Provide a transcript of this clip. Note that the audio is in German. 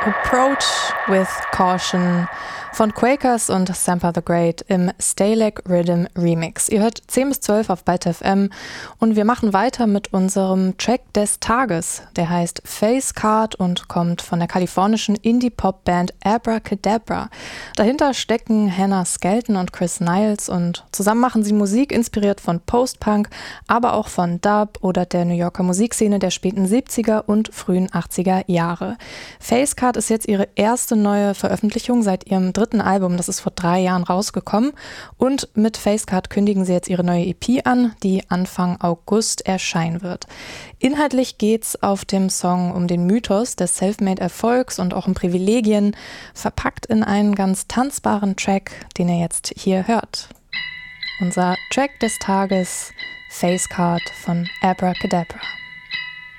Approach with Caution von Quakers und Sampa the Great im Stalag Rhythm Remix. Ihr hört 10 bis 12 auf Byte FM und wir machen weiter mit unserem Track des Tages. Der heißt Face Card und kommt von der kalifornischen Indie-Pop-Band Abracadabra. Dahinter stecken Hannah Skelton und Chris Niles und zusammen machen sie Musik inspiriert von Post-Punk, aber auch von Dub oder der New Yorker Musikszene der späten 70er und frühen 80er Jahre. Face Card ist jetzt ihre erste neue Veröffentlichung seit ihrem dritten Album, das ist vor 3 Jahren rausgekommen, und mit Face Card kündigen sie jetzt ihre neue EP an, die Anfang August erscheinen wird. Inhaltlich geht's auf dem Song um den Mythos des Selfmade-Erfolgs und auch um Privilegien, verpackt in einen ganz tanzbaren Track, den ihr jetzt hier hört. Unser Track des Tages, Face Card von Abracadabra.